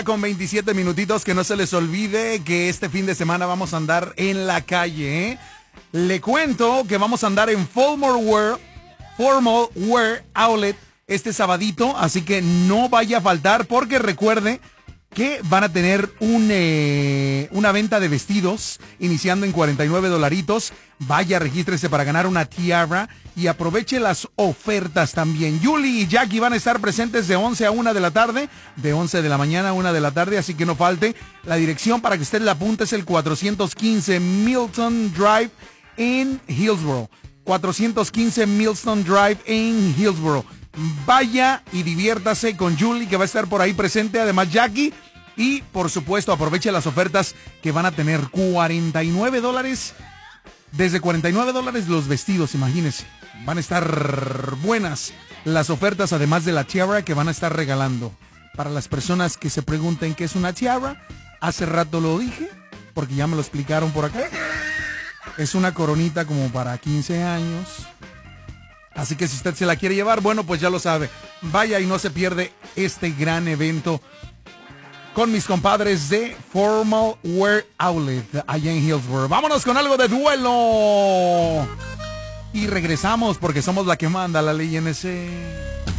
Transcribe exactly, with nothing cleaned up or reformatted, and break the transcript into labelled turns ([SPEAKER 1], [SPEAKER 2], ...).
[SPEAKER 1] Con veintisiete minutitos, que no se les olvide que este fin de semana vamos a andar en la calle, ¿eh? Le cuento que vamos a andar en Formal Wear, Formal Wear Outlet este sabadito, así que no vaya a faltar porque recuerde que van a tener un, eh, una venta de vestidos iniciando en cuarenta y nueve dolaritos. Vaya, regístrese para ganar una tiara y aproveche las ofertas también. Julie y Jackie van a estar presentes de once a una de la tarde, de once de la mañana a una de la tarde, así que no falte. La dirección para que usted la apunte es el cuatrocientos quince Milton Drive en Hillsboro. cuatrocientos quince Milton Drive en Hillsboro. Vaya y diviértase con Julie, que va a estar por ahí presente, además Jackie. Y por supuesto aproveche las ofertas que van a tener cuarenta y nueve dólares. Desde cuarenta y nueve dólares los vestidos, imagínense. Van a estar buenas las ofertas, además de la tiara que van a estar regalando. Para las personas que se pregunten qué es una tiara, hace rato lo dije, porque ya me lo explicaron por acá. Es una coronita como para quince años. Así que si usted se la quiere llevar, bueno, pues ya lo sabe. Vaya y no se pierde este gran evento con mis compadres de Formal Wear Outlet allá en Hillsboro. Vámonos con algo de duelo. Y regresamos porque somos la que manda la ley N C.